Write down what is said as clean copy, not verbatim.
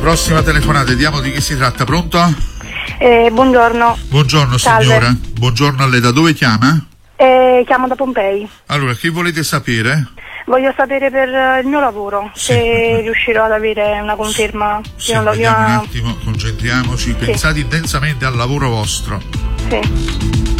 prossima telefonata, vediamo di chi si tratta. Pronto? Buongiorno. Buongiorno signora. Buongiorno a lei, da dove chiama? Chiamo da Pompei. Allora, che volete sapere? Voglio sapere per il mio lavoro, se riuscirò ad avere una conferma. Vediamo un attimo, concentriamoci, pensate intensamente al lavoro vostro. Sì.